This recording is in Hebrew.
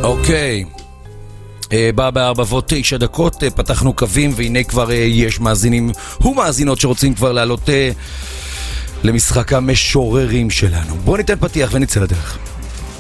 אוקיי. בא ב4:09, פתחנו קווים, והנה כבר יש מאזינים ומאזינות שרוצים כבר לעלות למשחק המשוררים שלנו. בואו ניתן פתיח ונצא לדרך.